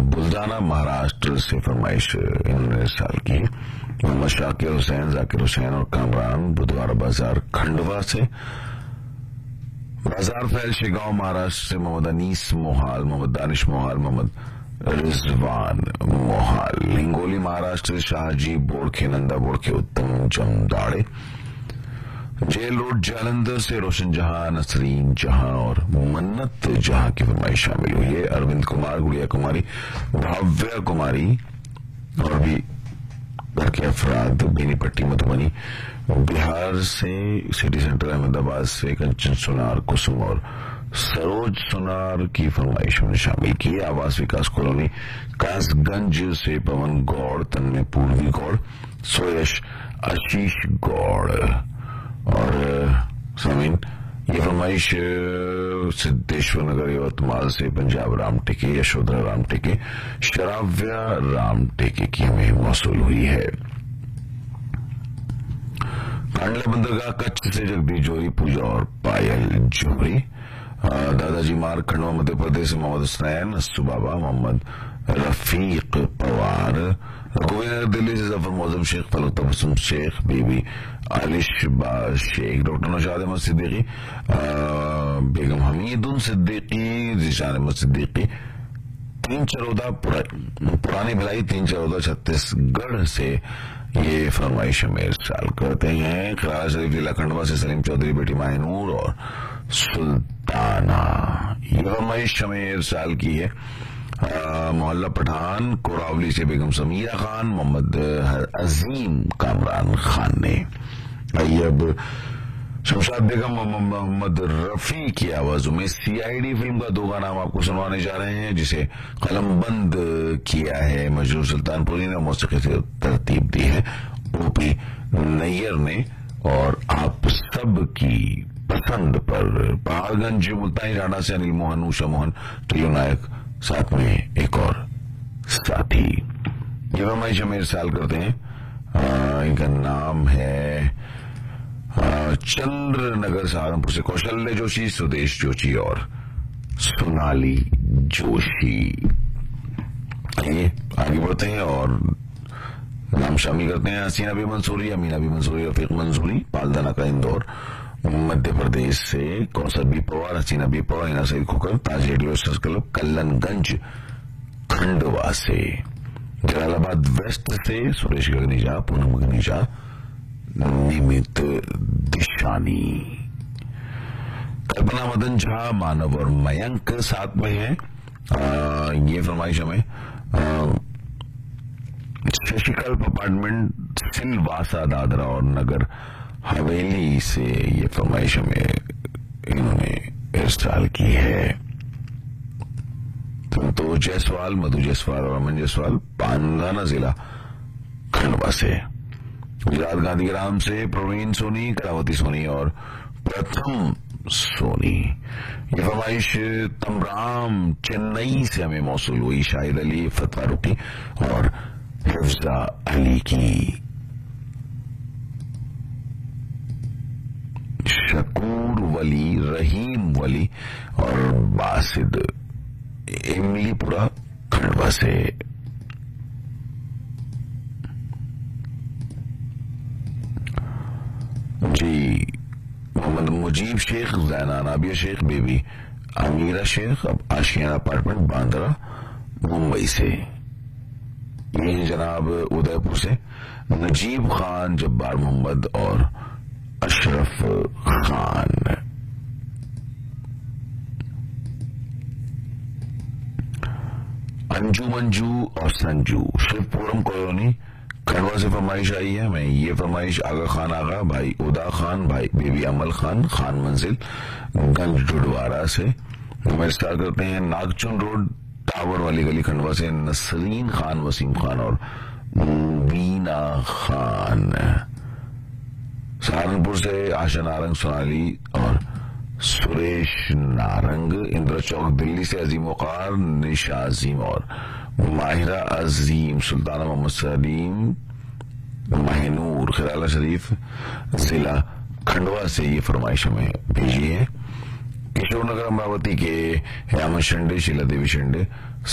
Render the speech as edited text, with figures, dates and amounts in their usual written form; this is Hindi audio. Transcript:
बुल्दाना महाराष्ट्र से फरमाइश इन्होंने इस साल की। मोहम्मद शाकिर हुसैन, जाकिर हुसैन और कामरान बुधवार बाजार खंडवा से। बाजार फैल शेगांव महाराष्ट्र से मोहम्मद अनीस मोहाल, मोहम्मद दानिश मोहाल, मोहम्मद रिजवान मोहाल। हिंगोली महाराष्ट्र से शाहजी बोड़खे, नंदा बोड़खे, उत्तम जमदाड़े। जेल रोड जालंधर से रोशन जहां, नसरीन जहां और मन्नत जहां की फरमाइश शामिल हुई है। अरविंद कुमार, गुड़िया कुमारी, भाव्या कुमारी और भी घर के अफराद। बेनीपट्टी मधुबनी। बिहार से सिटी सेंटर अहमदाबाद से कंचन सोनार, कुसुम और सरोज सोनार की फरमाइश में शामिल की है। आवास विकास कॉलोनी कासगंज से पवन गौड़, तन्मय पूर्वी गौड़, सोयश आशीष गौड़ और सामीन ये फरमाइश सिद्धेश्वर नगर यवतमाल से पंजाब राम टेके, यशोधरा राम टेके, शराव्या राम टेके की हमें मौसूल हुई है। कांडला बंदरगाह कच्छ से जगदीश जोरी, पूजा और पायल जोहरी। दादाजी मार्ग खंडवा मध्य प्रदेश से मोहम्मद हुसैन, अस्सू बाबा, मोहम्मद रफीक पवार। गोविंदनगर दिल्ली से जफर मौजम शेख, फलक तबसुम शेख, बीबी आलिशबाज शेख, डॉक्टर नौशाद अहमद सिद्दीकी, बेगम हमीदुन सिद्दीकी, जीशान अहमद सिद्दीकी। 3 पुरानी भिलाई, 3 छत्तीसगढ़ से ये फरमाइश में इरसाल करते हैं। खरारा शरीफ जिला खंडवा से सलीम चौधरी, बेटी माहिनूर और सुल्ताना। ये फरमाइश हमें इरसाल की है मोहल्ला पठान कोरावली से बेगम समीरा खान, मोहम्मद अजीम कामरान खान ने। आइए अब शमशाद बेगम मोहम्मद रफी की आवाजों में सीआईडी फिल्म का 2 गाना हम आपको सुनवाने जा रहे हैं, जिसे कलमबंद किया है मजरूर सुल्तानपुरी ने, मौसीकी से तरतीब दी है ओपी नैयर ने। और आप सब की पसंद पर पहाड़गंज मुल्तानी राणा से अनिल मोहन, उषा मोहन, ट्रियो नायक, साथ में एक और साथी। ये फरमाइश हमें इरसाल करते हैं। इनका नाम है चंद्र नगर सहारनपुर से कौशल्य जोशी, सुदेश जोशी और सोनाली जोशी। आइए आगे बढ़ते हैं और नाम शामिल करते हैं। हसीना बी मंसूरी, अमीना बी मंसूरी, रफीक मंसूरी, पालदाना का इंदौर मध्य प्रदेश से। कौसर बी पवार, हसीना बी पवार, हिना सईद खोकर, ताज radio stars club Kallanganj Khandwa से। जलालाबाद वेस्ट से सुरेश गगनीजा, पूनम गगनीजा, निमित दिशानी। कल्पना मदन झा, मानव और मयंक साथ में है। ये फरमाइश हमें शशिकल्प अपार्टमेंट सिलवासा, दादरा और नगर हवेली से ये फरमाइश हमें इन्होंने इरसाल की है। तो जायसवाल, मधु जायसवाल और अमन जायसवाल, पांधाना जिला खंडवा से। गुजरात गांधीग्राम से प्रवीण सोनी, करावती सोनी और प्रथम सोनी। ये फरमाइश तमराम चेन्नई से हमें मौसूल हुई। शाहिद अली, फतवा रुकी और हिफ्जा अली की। शकूर वली, रहीम वली और बासिद इमलीपुरा खंडवा से। जी मोहम्मद मुजीब शेख, जैना नाबिया शेख, बेबी अमीरा शेख, अब आशियाना अपार्टमेंट बांद्रा मुंबई से। ये जनाब उदयपुर से नजीब खान, जब्बार मोहम्मद और अशरफ खान। अंजू मंजू और संजू, शिवपुरम कॉलोनी खंडवा से फरमाइश आई है। मैं ये फरमाइश आगा खान आगा, भाई उदा खान, भाई बेबी अमल खान, खान मंजिल गंज डुडवारा से हम इरसाल करते हैं। नागचुन रोड टावर वाली गली खंडवा से नसरीन खान, वसीम खान और मुबीना खान। सहारनपुर से आशा नारंग, सोनाली और सुरेश नारंग। इंदिरा चौक दिल्ली से अजीम वकार, निशा अजीम और माहिरा अजीम। सुल्ताना मोहम्मद सलीम, माहिनूर, खिराला शरीफ जिला खंडवा से ये फरमाइश हमें भेजी है। किशोर नगर अमरावती के हेमंत शिंदे, शीला देवी शिंदे,